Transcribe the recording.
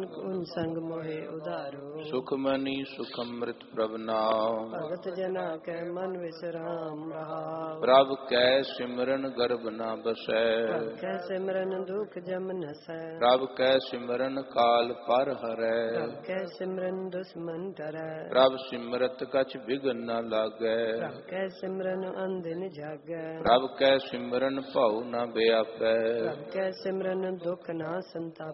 ਨਾਨਕ ਉਨ ਸੰਗ ਮੋਹਿ ਉਧਾਰੋ। ਸੁਖ ਮਨੀ ਸੁਖ ਅੰਮ੍ਰਿਤ ਪ੍ਰਭ ਨਾਮ, ਭਗਤ ਜਨਾ ਕੈ ਮਨ ਵਿਸਰਾਮ ਰਹਾਉ। ਪ੍ਰਭ ਕੈ ਸਿਮਰਨ ਗਰਭ ਨ ਬਸੈ, ਪ੍ਰਭ ਕੈ ਸਿਮਰਨ ਦੁਖ ਜਮ ਨਸੈ। ਪ੍ਰਭ ਕੈ ਸਿਮਰਨ ਕਾਲ ਪਰ ਹਰੈ, ਪ੍ਰਭ ਕੈ ਸਿਮਰਨ ਦੁਸ਼ਮਨ ਡਰੈ। ਪ੍ਰਭ ਸਿਮਰਤ ਕਛ ਬਿਘਨ ਨ ਲਾਗੈ, ਪ੍ਰਭ ਕੈ ਸਿਮਰਨ ਅੰਧਿਨ ਜਾਗੈ। ਪ੍ਰਭ ਕੈ ਸਿਮਰਨ ਭਉ ਨ ਵਿਆਪੈ, ਪ੍ਰਭ ਕੈ ਸਿਮਰਨ ਦੁਖ ਨਾ ਸੰਤਾਪੈ।